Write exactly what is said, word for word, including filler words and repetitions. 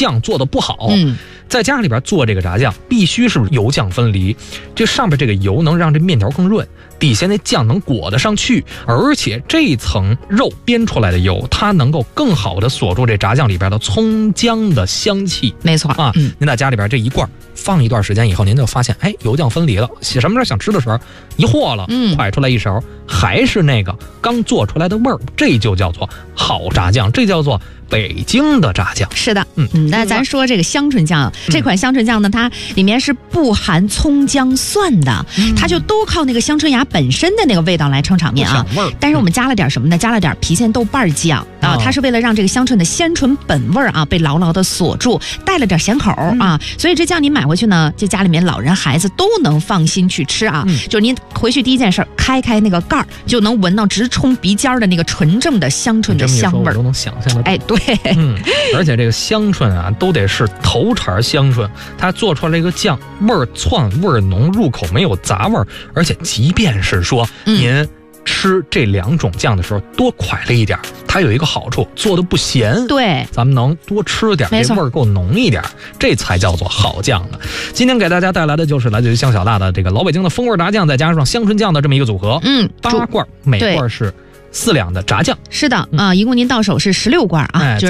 酱做的不好。 嗯， 在家里边做这个炸酱，必须是油酱分离，这上边这个油能让这面条更润，底下那酱能裹得上去，而且这层肉煸出来的油，它能够更好的锁住这炸酱里边的葱姜的香气。 没错啊， 嗯， 您在家里边这一罐放一段时间以后，您就发现，哎，油酱分离了。什么时候想吃的时候，一和了， 嗯， 蒯出来一勺，还是那个刚做出来的味儿，这就叫做好炸酱，这叫做北京的炸酱。 是的， 嗯嗯，那咱说这个香椿酱，嗯、这款香椿酱呢，它里面是不含葱姜蒜的，嗯、它就都靠那个香椿芽本身的那个味道来撑场面啊。但是我们加了点什么呢？加了点郫县豆瓣酱、嗯、啊，它是为了让这个香椿的鲜醇本味啊被牢牢的锁住，带了点咸口、嗯、啊，所以这酱你买回去呢，这家里面老人孩子都能放心去吃啊。嗯、就是您回去第一件事，开开那个盖儿，就能闻到直冲鼻尖的那个纯正的香椿的香味儿， 都能想象得到。 哎，对。 嗯，而且这个香椿啊，都得是头茬香椿，它做出来这个酱味儿窜，味儿浓，入口没有杂味儿。而且即便是说您吃这两种酱的时候多蒯了一点，它有一个好处，做的不咸。 对， 咱们能多吃点，这味儿够浓一点，这才叫做好酱呢。今天给大家带来的就是来自于香小大的这个老北京的风味炸酱，再加上香椿酱的这么一个组合。 嗯， 八罐，每罐是四两的炸酱。 是的啊、呃，一共您到手是十六罐啊， 哎， 就是